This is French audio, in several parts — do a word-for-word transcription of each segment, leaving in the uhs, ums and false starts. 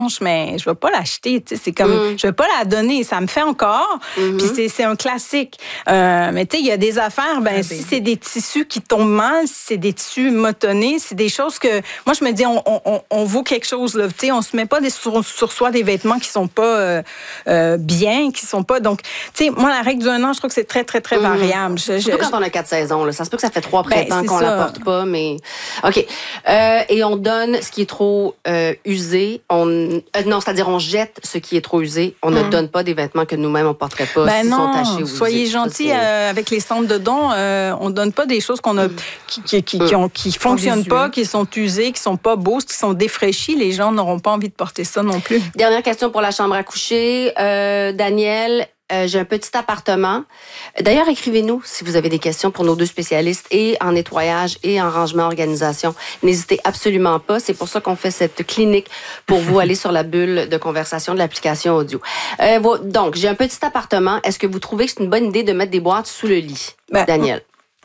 mais je vais pas l'acheter. Tu sais, c'est comme, mm. je vais pas la donner. Ça me fait encore. Mm-hmm. Puis c'est, c'est un classique. Euh, mais tu sais, il y a des affaires, ben, ah, si baby. c'est des tissus qui tombent mal, si c'est des tissus motonnés, c'est des choses que, moi, je me dis, on, on, on vaut quelque chose, là. Tu sais, on se met pas des, sur, sur soi des vêtements qui sont pas euh, euh, bien, qui sont pas, donc, tu sais, moi, la règle du un an, je trouve que c'est très, très, très mm-hmm. variable. Je, Surtout je, quand on a quatre saisons, là. Ça se peut que ça fait trois printemps ben, qu'on ça. la porte pas, mais, OK. Euh, et on donne ce qui est trop euh, usé. On, euh, non, c'est-à-dire on jette ce qui est trop usé. On hum. ne donne pas des vêtements que nous-mêmes on porterait pas ben s'ils non, sont tachés ou usés. Soyez gentils euh, avec les centres de dons. Euh, on donne pas des choses qu'on a hum. qui qui qui, qui, ont, qui fonctionnent pas, qui sont usées, qui sont pas beaux, qui sont défraîchis. Les gens n'auront pas envie de porter ça non plus. Dernière question pour la chambre à coucher, euh, Daniel. Euh, j'ai un petit appartement. D'ailleurs, écrivez-nous si vous avez des questions pour nos deux spécialistes et en nettoyage et en rangement organisation. N'hésitez absolument pas. C'est pour ça qu'on fait cette clinique pour vous aller sur la bulle de conversation de l'application audio. Euh, donc, j'ai un petit appartement. Est-ce que vous trouvez que c'est une bonne idée de mettre des boîtes sous le lit, ben, Daniel?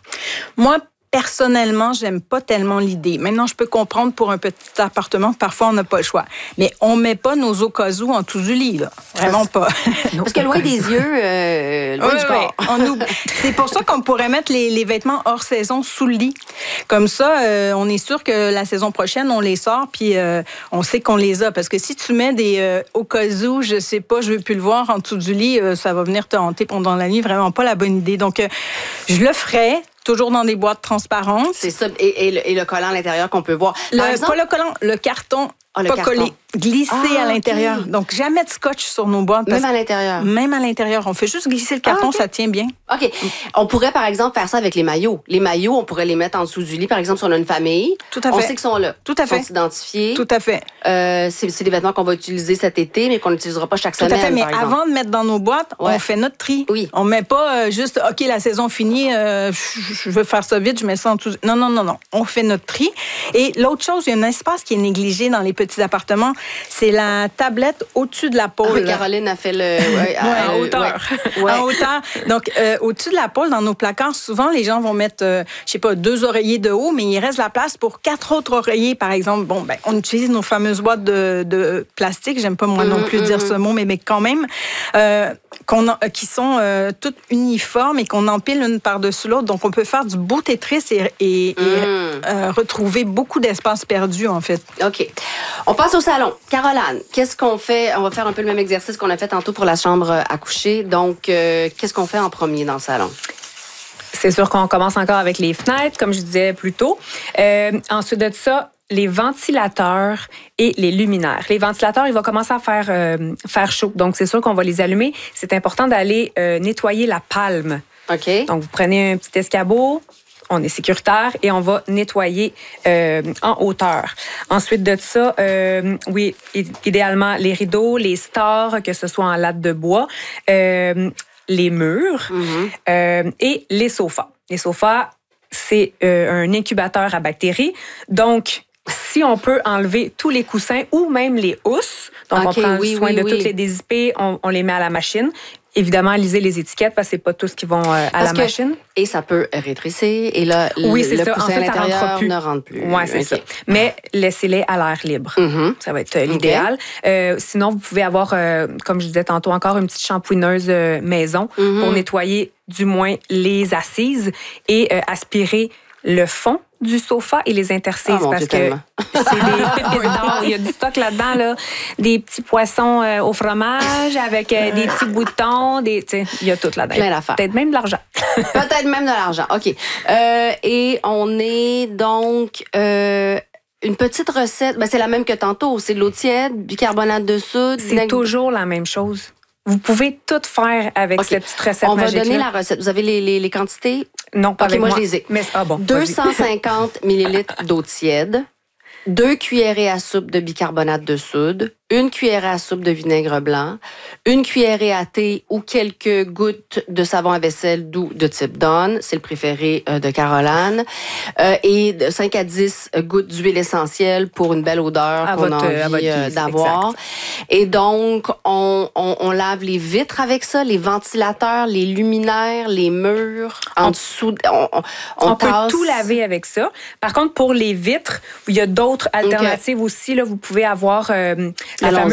Moi, personnellement, j'aime pas tellement l'idée. Maintenant, je peux comprendre pour un petit appartement, parfois on n'a pas le choix. Mais on met pas nos occasions en dessous du lit, là. Vraiment pas. Parce que loin des yeux, euh, loin oui, du corps. Oui. On oublie. C'est pour ça qu'on pourrait mettre les, les vêtements hors saison sous le lit. Comme ça, euh, on est sûr que la saison prochaine, on les sort, puis euh, on sait qu'on les a. Parce que si tu mets des euh, occasions, je sais pas, je veux plus le voir en dessous du lit, euh, ça va venir te hanter pendant la nuit. Vraiment pas la bonne idée. Donc, euh, je le ferais. Toujours dans des boîtes transparentes. C'est ça. Et, et, le, et le collant à l'intérieur qu'on peut voir. Le, exemple, pas le collant, le carton. Ah, le pas carton. Collé, glissé ah, à l'intérieur. Okay. Donc, jamais de scotch sur nos boîtes. Même à l'intérieur? Même à l'intérieur. On fait juste glisser le carton, ah, okay. ça tient bien. OK. On pourrait, par exemple, faire ça avec les maillots. Les maillots, on pourrait les mettre en dessous du lit. Par exemple, si on a une famille, Tout à fait. on sait qu'ils sont là. Tout à fait. Ils sont identifiés. Tout à fait. Euh, c'est, c'est des vêtements qu'on va utiliser cet été, mais qu'on n'utilisera pas chaque Tout semaine, Tout à fait. Mais par avant de mettre dans nos boîtes, ouais. on fait notre tri. Oui. On met pas euh, juste, OK, la saison finie, euh, je veux faire ça vite, je mets ça en dessous. Non, non, non, non. On fait notre tri. Et l'autre chose, il y a un espace qui est négligé dans les petits appartements, c'est la tablette au-dessus de la pôle. Ah oui, Caroline a fait le... Ouais, ouais, en hauteur. Ouais. En hauteur. Donc, euh, au-dessus de la pôle, dans nos placards, souvent, les gens vont mettre, euh, je sais pas, deux oreillers de haut, mais il reste la place pour quatre autres oreillers, par exemple. Bon, ben, on utilise nos fameuses boîtes de, de plastique. J'aime pas moi non plus mm-hmm. dire ce mot, mais, mais quand même, euh, qu'on a, qui sont euh, toutes uniformes et qu'on empile une par-dessus l'autre. Donc, on peut faire du beau Tetris et, et, mm. et euh, retrouver beaucoup d'espace perdu, en fait. OK. On passe au salon. Caroline, qu'est-ce qu'on fait? On va faire un peu le même exercice qu'on a fait tantôt pour la chambre à coucher. Donc, euh, qu'est-ce qu'on fait en premier dans le salon? C'est sûr qu'on commence encore avec les fenêtres, comme je disais plus tôt. Euh, ensuite de ça, les ventilateurs et les luminaires. Les ventilateurs, il va commencer à faire, euh, faire chaud. Donc, c'est sûr qu'on va les allumer. C'est important d'aller euh, nettoyer la palme. OK. Donc, vous prenez un petit escabeau. On est sécuritaire et on va nettoyer euh, en hauteur. Ensuite de ça, euh, oui, idéalement, les rideaux, les stores, que ce soit en latte de bois, euh, les murs mm-hmm. euh, et les sofas. Les sofas, c'est euh, un incubateur à bactéries. Donc, si on peut enlever tous les coussins ou même les housses, donc okay, on prend oui, soin oui, de oui. toutes les dézippées, on, on les met à la machine. Évidemment, lisez les étiquettes parce que c'est pas tous qui vont euh, à parce la que, machine. Et ça peut rétrécir et là, oui, le, c'est le ça. coussin En fait, à l'intérieur ça rentre plus. ne rentre plus. Oui, c'est okay. ça. Mais laissez-les à l'air libre. Mm-hmm. Ça va être euh, l'idéal. Okay. Euh, sinon, vous pouvez avoir, euh, comme je disais tantôt, encore une petite shampouineuse euh, maison mm-hmm. pour nettoyer du moins les assises et euh, aspirer le fond du sofa et les interstices oh, parce que tellement. c'est des pépites d'or. Il y a du stock là-dedans, là. Des petits poissons euh, au fromage avec euh, des petits boutons. Des, il y a tout là-dedans. Plein d'affaires. Peut-être même de l'argent. Peut-être même de l'argent. OK. Euh, et on est donc... Euh, une petite recette, ben c'est la même que tantôt. C'est de l'eau tiède, bicarbonate de soude. C'est nag... toujours la même chose. Vous pouvez tout faire avec okay. cette petite recette On magique-là. va donner la recette. Vous avez les, les, les quantités? Non, pas OK, avec moi, moi. je les ai. Mais, ah bon, deux cent cinquante millilitres d'eau tiède, deux cuillerées à soupe de bicarbonate de soude, une cuillerée à soupe de vinaigre blanc, une cuillerée à thé ou quelques gouttes de savon à vaisselle doux de type Dawn, c'est le préféré de Caroline, euh, et de cinq à dix gouttes d'huile essentielle pour une belle odeur à qu'on votre, a envie euh, d'avoir. Exact. Et donc, on, on, on lave les vitres avec ça, les ventilateurs, les luminaires, les murs, en on, dessous. On, on, on, on peut tout laver avec ça. Par contre, pour les vitres, il y a d'autres alternatives okay. aussi. Là, vous pouvez avoir... Euh, la fameuse